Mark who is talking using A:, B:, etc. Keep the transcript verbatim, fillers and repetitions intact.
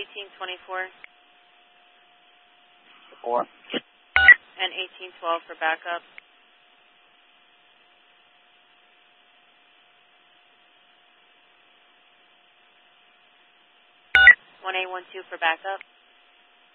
A: eighteen twenty-four.
B: Four.
A: And eighteen twelve for backup. one eight one two for backup.